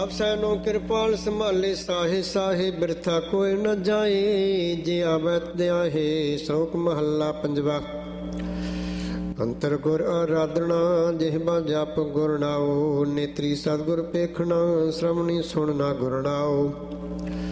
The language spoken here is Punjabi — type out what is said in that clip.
ਆਪ ਸੈਨੋ ਕਿਰਪਾਲ ਸੰਭਾਲੇ ਸਾਹੇ ਸਾਹੇ ਬਿਰਥਾ ਕੋਈ ਨ ਜਾਏ। ਜੇ ਆਵੈ ਦਿਆਹੇ ਸ਼ੌਕ ਮਹੱਲਾ ਪੰਜਵਾ। ਅੰਤਰ ਗੁਰ ਆਰਾਧਨਾ ਜਿਹਬਾ ਜਪ ਗੁਰ ਨਾਉ। ਨੇਤਰੀ ਸਤਿਗੁਰ ਪੇਖਣਾ ਸ਼੍ਰਵਣੀ ਸੁਣਨਾ ਗੁਰ ਨਾਉ।